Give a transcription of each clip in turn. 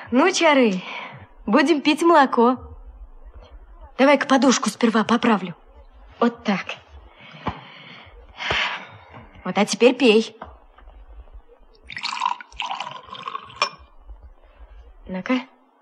Ну, Чары, будем пить молоко. Давай-ка подушку сперва поправлю. Вот так. Вот, а теперь пей. Ну-ка.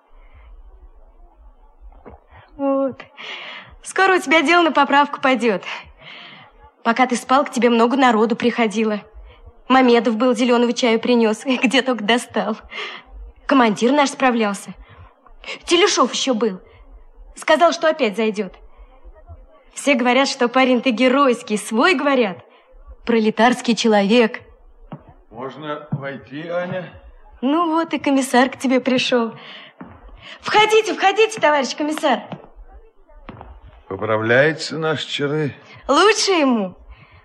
Вот. Скоро у тебя дело на поправку пойдет. Пока ты спал, к тебе много народу приходило. Мамедов был, зеленого чаю принес, где только достал. Командир наш справлялся. Телешов еще был. Сказал, что опять зайдет. Все говорят, что парень ты геройский, свой, говорят. Пролетарский человек. Можно войти, Аня? Ну вот и комиссар к тебе пришел. Входите, входите, товарищ комиссар. Поправляется наш Чары? Лучше ему.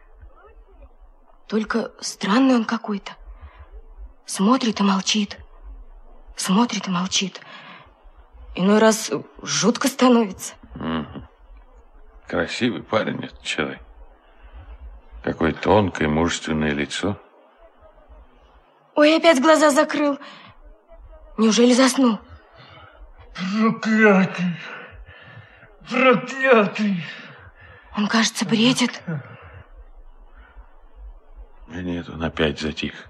Только странный он какой-то. Смотрит и молчит. Смотрит и молчит. Иной раз жутко становится. Красивый парень этот Чары. Какое тонкое, мужественное лицо. Ой, опять глаза закрыл. Неужели заснул? Проклятый! Проклятый! Он, кажется, бредит. Да нет, он опять затих.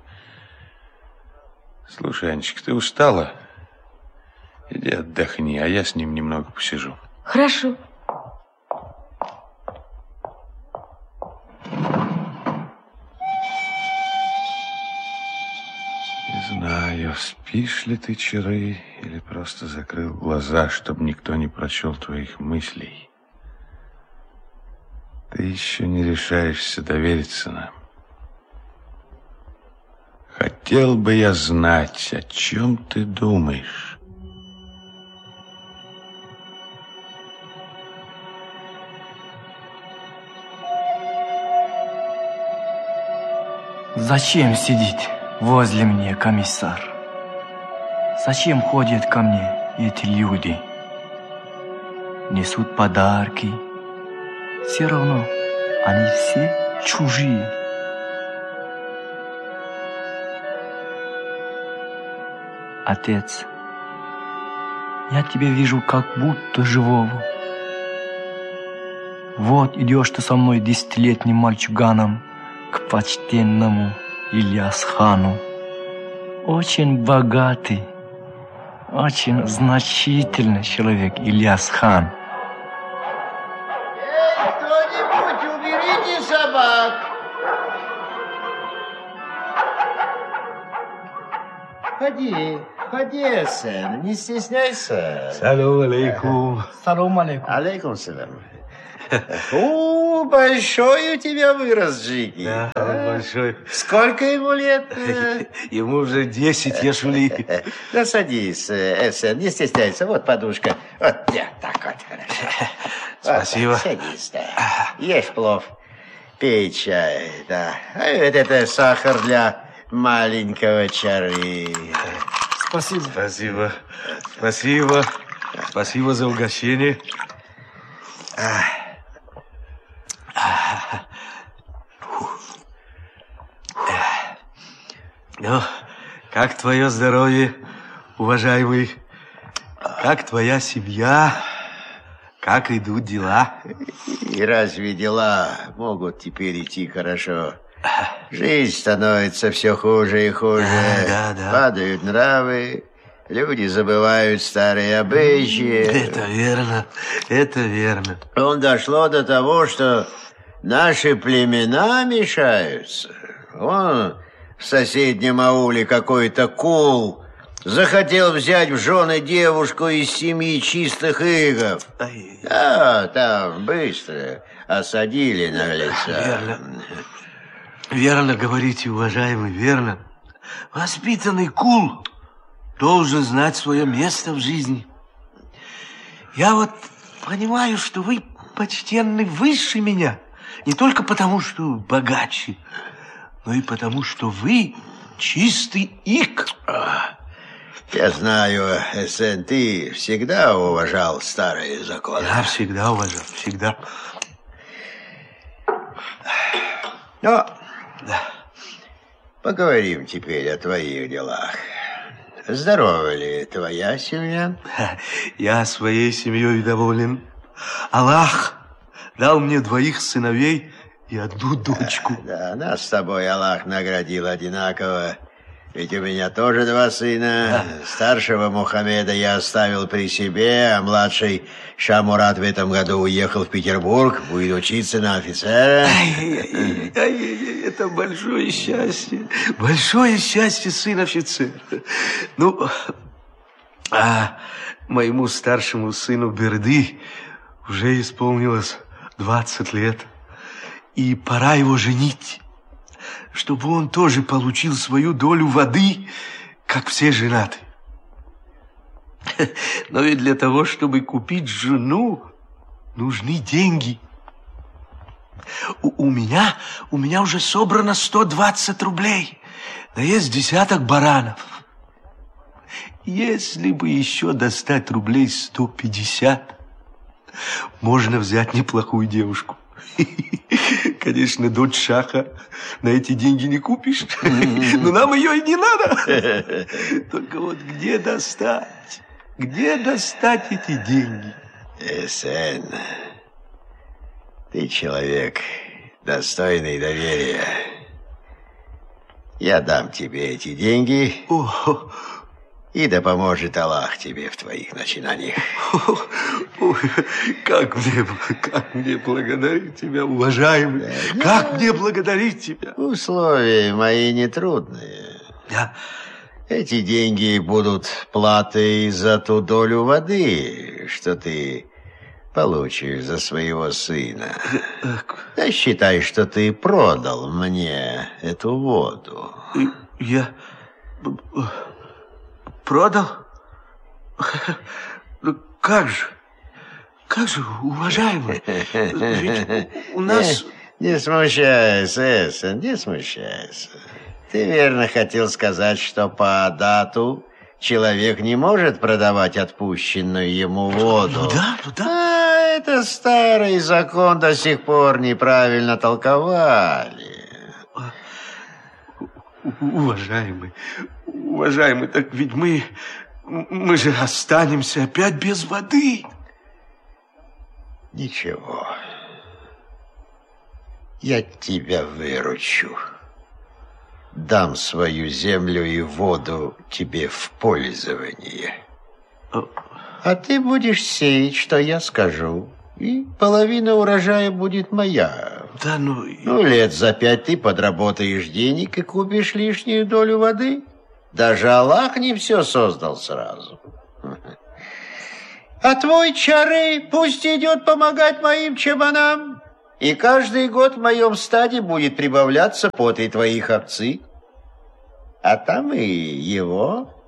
Слушай, Анечка, ты устала? Иди отдохни, а я с ним немного посижу. Хорошо. Не знаю, спишь ли ты, Чары, или просто закрыл глаза, чтобы никто не прочел твоих мыслей. Ты еще не решаешься довериться нам. Хотел бы я знать, о чем ты думаешь. Зачем сидит возле меня комиссар? Зачем ходят ко мне эти люди? Несут подарки. Все равно они все чужие. Отец, я тебя вижу как будто живого. Вот идешь ты со мной 10-летним мальчуганом к почтенному Ильяс-хану. Очень богатый, очень значительный человек Ильяс-хан. Кто-нибудь уберите собак. Ходи, ходи, сын, не стесняйся. Салам алейкум. Салам алейкум. Алейкум салам. О, большой у тебя вырос, Джики. Да, большой. Сколько ему лет? Ему уже 10, я шули. Да садись, сын, не стесняйся. Вот подушка. Вот, так вот, хорошо. Спасибо. Вот, садись, да. Ешь плов, пей чай, да. А это сахар для маленького Чары. Спасибо. Спасибо. Спасибо. Спасибо за угощение. Ну, как твое здоровье, уважаемый? Как твоя семья? Как идут дела? И разве дела могут теперь идти хорошо? Жизнь становится все хуже и хуже. Да. Падают нравы, люди забывают старые обычаи. Это верно, это верно. Дошло до того, что наши племена мешаются. Вон в соседнем ауле какой-то кул захотел взять в жены девушку из семьи чистых игов. Да, там быстро осадили наглеца. Верно. Верно говорите, уважаемый, верно. Воспитанный кул должен знать свое место в жизни. Я вот понимаю, что вы, почтенный, выше меня. Не только потому, что богаче, но и потому, что вы чистый ик. Я знаю, сын, ты всегда уважал старые законы. Я всегда уважал, всегда. Но да. Поговорим теперь о твоих делах. здорова ли твоя семья? Я своей семьей доволен. Аллах дал мне 2 сыновей и 1 дочку. Да, нас с тобой Аллах наградил одинаково. Ведь у меня тоже 2 сына. Старшего Мухаммеда я оставил при себе, а младший Шамурат в этом году уехал в Петербург, будет учиться на офицера. Это большое счастье. Большое счастье, сын офицера. Ну, а моему старшему сыну Берды уже исполнилось 20 лет. И пора его женить, чтобы он тоже получил свою долю воды, как все женатые. Но ведь для того, чтобы купить жену, нужны деньги. У меня уже собрано 120 рублей, да есть 10 баранов. Если бы еще достать рублей 150, можно взять неплохую девушку. Конечно, дочь Шаха на эти деньги не купишь, но нам ее и не надо. Только вот где достать? Где достать эти деньги? Сэн, ты человек достойный доверия. Я дам тебе эти деньги, и да поможет Аллах тебе в твоих начинаниях. Как мне благодарить тебя, уважаемый? Как мне благодарить тебя? Условия мои нетрудные. Эти деньги будут платой за ту долю воды, что ты получишь за своего сына. Да считай, что ты продал мне эту воду. Я продал? Как же, уважаемый? Ведь у нас... Не смущайся, Эссен, не смущайся. Ты верно хотел сказать, что по дату человек не может продавать отпущенную ему воду. Ну да. А это старый закон, до сих пор неправильно толковали. Уважаемый, так ведь мы же останемся опять без воды. Ничего. Я тебя выручу. Дам свою землю и воду тебе в пользование. А ты будешь сеять, что я скажу, и половина урожая будет моя. Да ну... лет за 5 ты подработаешь денег и купишь лишнюю долю воды. Даже Аллах не все создал сразу. А твой Чары пусть идет помогать моим чабанам. И каждый год в моем стаде будет прибавляться пот и твоих овцы. А там и его